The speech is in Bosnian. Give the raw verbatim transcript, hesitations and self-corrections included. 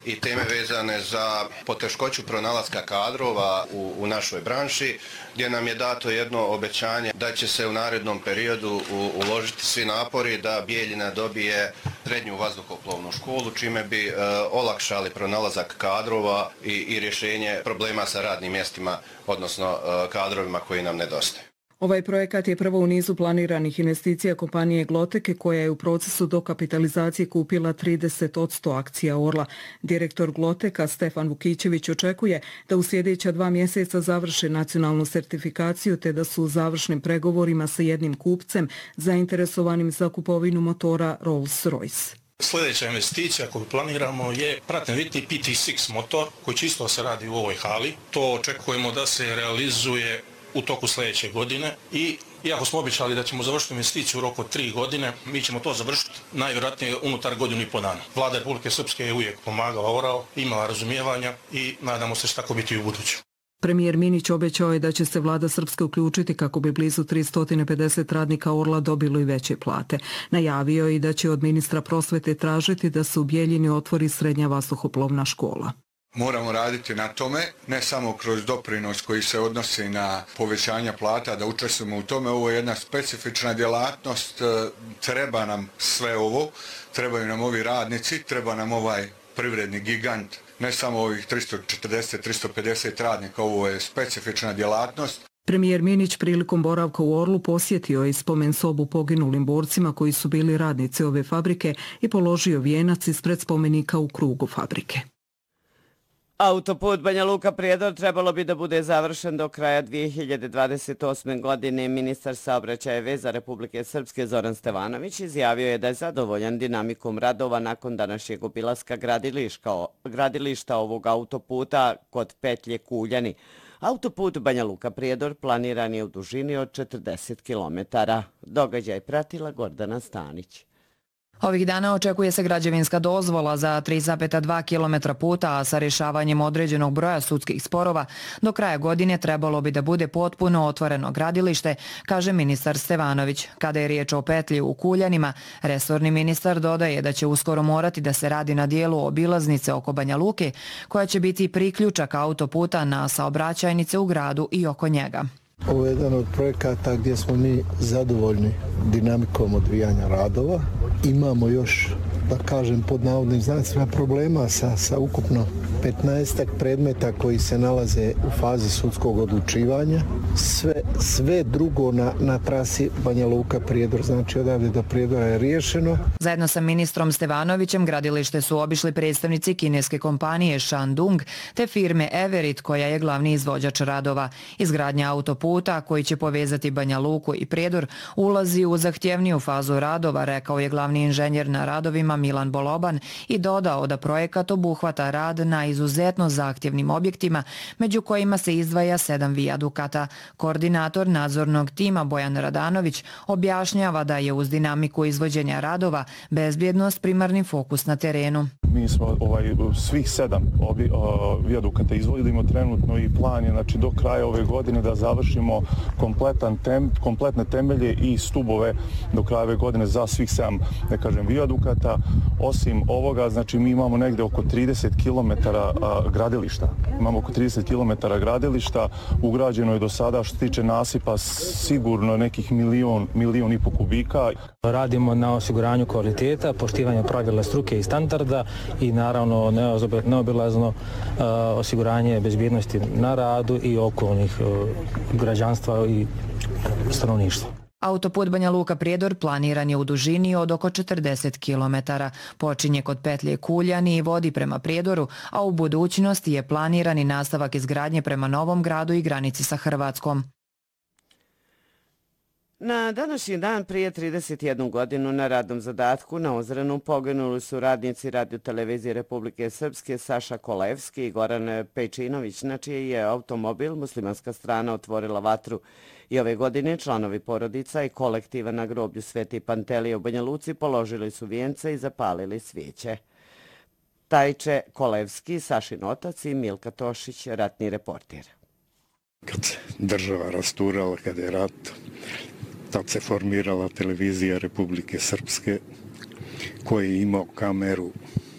i teme vezane za poteškoću pronalaska kadrova u, u našoj branši, gdje nam je dato jedno obećanje da će se u narednom periodu u, uložiti svi napori da Bijeljina dobije srednju vazduhoplovnu školu, čime bi e, olakšali pronalazak kadrova i, i rješenje problema sa radnim mjestima, odnosno e, kadrovima koji nam nedostaju. Ovaj projekat je prvo u nizu planiranih investicija kompanije Gloteke, koja je u procesu dokapitalizacije kupila trideset posto akcija Orla. Direktor Gloteka Stefan Vukićević očekuje da u sljedeća dva mjeseca završe nacionalnu sertifikaciju te da su u završnim pregovorima sa jednim kupcem zainteresovanim za kupovinu motora Rolls-Royce. Sljedeća investicija koju planiramo je pratni vitni P T šest motor koji čisto se radi u ovoj hali. To očekujemo da se realizuje u toku sljedeće godine i iako smo običali da ćemo završiti investiciju u roku od tri godine, mi ćemo to završiti najvjerojatnije unutar godinu i po dana. Vlada Republike Srpske je uvijek pomagala Orao, imala razumijevanja i nadamo se što tako biti i u buduću. Premijer Minić obećao je da će se vlada Srpske uključiti kako bi blizu tristo pedeset radnika Orla dobilo i veće plate. Najavio je i da će od ministra prosvete tražiti da se u Bijeljini otvori srednja vazduhoplovna škola. Moramo raditi na tome, ne samo kroz doprinos koji se odnosi na povećanje plata, da učestvujemo u tome. Ovo je jedna specifična djelatnost, treba nam sve ovo, trebaju nam ovi radnici, treba nam ovaj privredni gigant, ne samo ovih tristo četrdeset do tristo pedeset radnika, ovo je specifična djelatnost. Premijer Minić prilikom boravka u Orlu posjetio je spomen sobu poginulim borcima koji su bili radnici ove fabrike i položio vijenac ispred spomenika u krugu fabrike. Autoput Banja Luka-Prijedor trebalo bi da bude završen do kraja dvije hiljade dvadeset osme. godine. Ministar saobraćaja i veza Republike Srpske Zoran Stevanović izjavio je da je zadovoljan dinamikom radova nakon današnjeg obilaska gradilišta ovog autoputa kod petlje Kuljani. Autoput Banja Luka-Prijedor planiran je u dužini od četrdeset kilometara. Događaj pratila Gordana Stanić. Ovih dana očekuje se građevinska dozvola za tri zarez dva kilometra puta, a sa rješavanjem određenog broja sudskih sporova do kraja godine trebalo bi da bude potpuno otvoreno gradilište, kaže ministar Stevanović. Kada je riječ o petlji u Kuljanima, resorni ministar dodaje da će uskoro morati da se radi na dijelu obilaznice oko Banja Luke, koja će biti priključak autoputa na saobraćajnice u gradu i oko njega. Ovo je jedan od projekata gdje smo mi zadovoljni dinamikom odvijanja radova. Imamo još, da kažem, pod navodnim znacima problema sa, sa ukupno petnaestak predmeta koji se nalaze u fazi sudskog odlučivanja. Sve, sve drugo na, na trasi Banja Luka-Prijedor, znači odavde do Prijedora je riješeno. Zajedno sa ministrom Stevanovićem gradilište su obišli predstavnici kineske kompanije Shandong te firme Everit, koja je glavni izvođač radova. Izgradnja autoputa koji će povezati Banja Luku i Prijedor ulazi u zahtjevniju fazu radova, rekao je glavni inženjer na radovima Milan Boloban i dodao da projekat obuhvata rad na izuzetno zahtjevnim objektima, među kojima se izdvaja sedam vijadukata. Koordinator nadzornog tima Bojan Radanović objašnjava da je uz dinamiku izvođenja radova bezbjednost primarni fokus na terenu. Mi smo ovaj, svih sedam ovi, o, vijadukata izvodimo trenutno i plan je, znači, do kraja ove godine da završimo kompletan tem, kompletne temelje i stubove do kraja ove godine za svih sedam, da kažem, vijadukata. Osim ovoga, znači, mi imamo negde oko trideset kilometara gradilišta. Imamo oko trideset kilometara gradilišta, ugrađeno je do sada što se tiče nasipa sigurno nekih milion, milion i po kubika. Radimo na osiguranju kvaliteta, poštivanju pravila struke i standarda i naravno neobilazno uh, osiguranje bezbjednosti na radu i okolnih uh, građanstva i stanovništva. Autoput Banja Luka-Prijedor planiran je u dužini od oko četrdeset kilometara. Počinje kod petlje Kuljani i vodi prema Prijedoru, a u budućnosti je planiran i nastavak izgradnje prema Novom Gradu i granici sa Hrvatskom. Na današnji dan prije trideset jednu godinu na radnom zadatku na Ozrenu poginuli su radnici radiotelevizije Republike Srpske Saša Kolevski i Goran Pejčinović, na čiji je automobil muslimanska strana otvorila vatru. I ove godine članovi porodica i kolektiva na groblju Sveti Pantelije u Banja Luci položili su vijence i zapalili svijeće. Tajče Kolevski, Sašin otac i Milka Tošić, ratni reporter. Kad se država rasturala, kad je rat, tad se formirala televizija Republike Srpske, koja je imao kameru